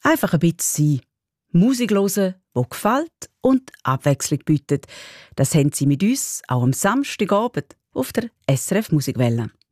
Einfach ein bisschen sein. Musik hören, die gefällt und Abwechslung bietet. Das haben sie mit uns auch am Samstagabend auf der SRF Musikwelle.